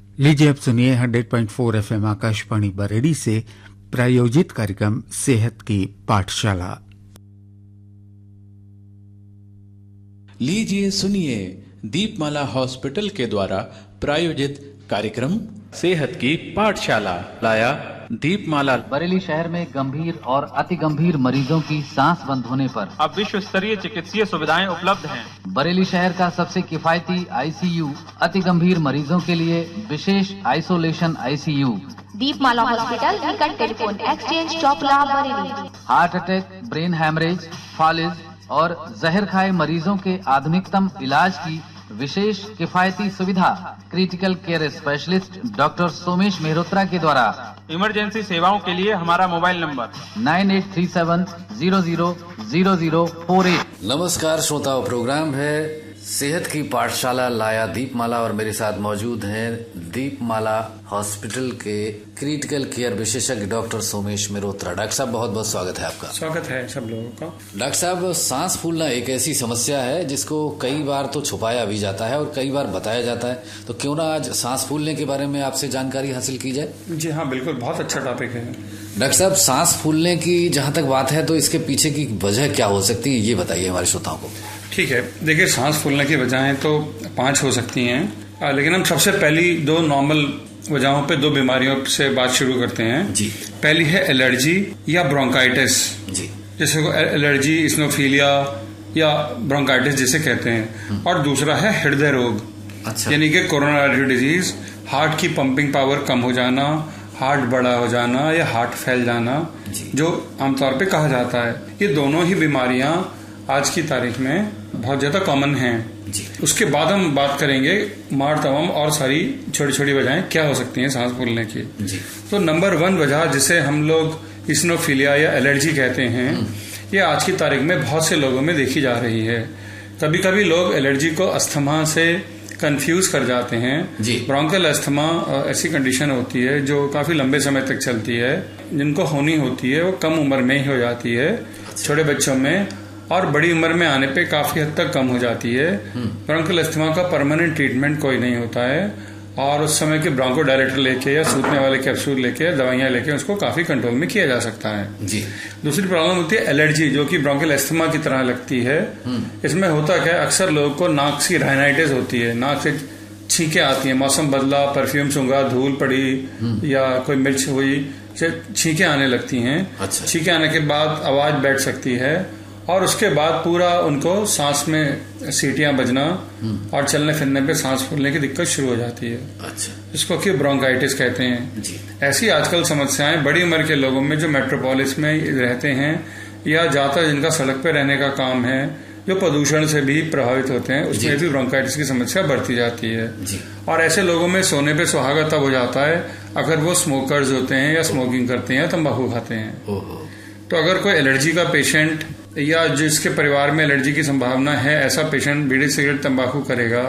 लीजिए अब सुनिए 100.4 FM आकाशवाणी बरेली से प्रायोजित कार्यक्रम सेहत की पाठशाला। लीजिए सुनिए दीपमाला हॉस्पिटल के द्वारा प्रायोजित कार्यक्रम सेहत की पाठशाला लाया दीपमाला। बरेली शहर में गंभीर और अति गंभीर मरीजों की सांस बंद होने पर अब विश्व स्तरीय चिकित्सीय सुविधाएं उपलब्ध हैं। बरेली शहर का सबसे किफायती आईसीयू अति गंभीर मरीजों के लिए विशेष आइसोलेशन आईसीयू दीपमाला हॉस्पिटल, निकट telephone exchange, Choupla, Bareilly. Heart attack, brain haemorrhage, फालिज और जहर खाए मरीजों के आधुनिकतम इलाज की विशेष किफायती सुविधा critical care specialist doctor Somesh Mehrotra के द्वारा। इमरजेंसी सेवाओं के लिए हमारा मोबाइल नंबर 9837000048। नमस्कार श्रोताओं, प्रोग्राम है सेहत की पाठशाला लाया दीपमाला और मेरे साथ मौजूद हैं दीपमाला हॉस्पिटल के क्रिटिकल केयर विशेषज्ञ डॉक्टर सोमेश मेहरोत्रा। डॉक्टर साहब, बहुत बहुत स्वागत है आपका। स्वागत है सब लोगों का। डॉक्टर साहब, सांस फूलना एक ऐसी समस्या है जिसको कई बार तो छुपाया भी जाता है और कई बार बताया जाता है, तो क्यों ना आज सांस फूलने के बारे में आपसे जानकारी हासिल की जाए। जी हाँ, बिल्कुल, बहुत अच्छा टॉपिक है। डॉक्टर साहब, सांस फूलने की जहां तक बात है तो इसके पीछे की वजह क्या हो सकती है, ये बताइए हमारे श्रोताओं को। ठीक है, देखिए, सांस फूलने की वजहें तो 5 हो सकती हैं, लेकिन हम सबसे पहली 2 नॉर्मल वजहों पे 2 बीमारियों से बात शुरू करते हैं जी। पहली है एलर्जी या ब्रोंकाइटिस जी, जैसे को एलर्जी, इस्नोफीलिया या ब्रोंकाइटिस जिसे कहते हैं, और दूसरा है हृदय रोग। अच्छा। यानी कि कोरोनरी डिजीज, हार्ट की पंपिंग पावर कम हो जाना, हार्ट बड़ा हो जाना या हार्ट फैल जाना, जो आमतौर पे कहा जाता है। ये दोनों ही बीमारियां आज की तारीख में बहुत ज्यादा कॉमन हैं जी। उसके बाद हम बात करेंगे तमाम और सारी छोटी छोटी वजहें क्या हो सकती हैं सांस फूलने की जी। तो नंबर 1 वजह जिसे हम लोग इस्नोफीलिया या एलर्जी कहते हैं, ये आज की तारीख में बहुत से लोगों में देखी जा रही है। कभी कभी लोग एलर्जी को अस्थमा से कंफ्यूज कर जाते हैं जी। ब्रोंकल अस्थमा ऐसी कंडीशन होती है जो काफी लंबे समय तक चलती है, जिनको होनी होती है वो कम उम्र में ही हो जाती है, छोटे बच्चों में, और बड़ी उम्र में आने पे काफी हद तक कम हो जाती है। ब्रोंकल अस्थमा का परमानेंट ट्रीटमेंट कोई नहीं होता है, और उस समय के ब्रोंको डायलेटर लेके या सूखने वाले कैप्सूल लेके या दवाइयां लेके उसको काफी कंट्रोल में किया जा सकता है जी। दूसरी प्रॉब्लम होती है एलर्जी, जो कि ब्रोंकल अस्थमा की तरह लगती है। इसमें होता क्या है, अक्सर लोगों को नाक की राइनाइटिस होती है, नाक से छींकें आती हैं, मौसम बदला, परफ्यूम सूंघा, धूल पड़ी या कोई मिर्च हुई, छींकें आने लगती हैं। अच्छा। छींकें आने के बाद आवाज बैठ सकती है, और उसके बाद पूरा उनको सांस में सीटियां बजना और चलने फिरने पे सांस फूलने की दिक्कत शुरू हो जाती है। अच्छा। इसको कि ब्रोंकाइटिस कहते हैं जी। ऐसी आजकल समस्याएं बड़ी उम्र के लोगों में जो मेट्रोपोलिस में रहते हैं या ज्यादा जिनका सड़क पे रहने का काम है, जो प्रदूषण से भी प्रभावित होते हैं, उसमें भी ब्रोंकाइटिस की समस्या बढ़ती जाती है जी। और ऐसे लोगों में सोने पे सुहागा तब हो जाता है अगर वो स्मोकर्स होते हैं या स्मोकिंग करते हैं या तंबाकू खाते हैं। तो अगर कोई एलर्जी का पेशेंट या जिसके परिवार में एलर्जी की संभावना है, ऐसा पेशेंट बीड़ी सिगरेट तंबाकू करेगा